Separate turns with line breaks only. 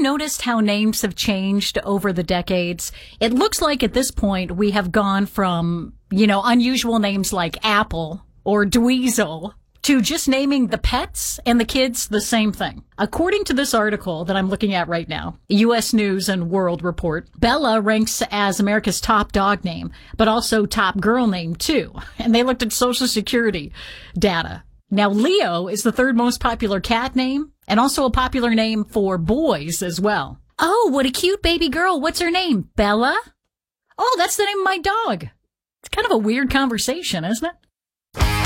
noticed how names have changed over the decades? It looks like at this point we have gone from, unusual names like Apple or Dweezil to just naming the pets and the kids the same thing. According to this article that I'm looking at right now, U.S. News and World Report, Bella ranks as America's top dog name, but also top girl name too. And they looked at Social Security data. Now, Leo is the third most popular cat name and also a popular name for boys as well. Oh, what a cute baby girl. What's her name? Bella? Oh, that's the name of my dog. It's kind of a weird conversation, isn't it?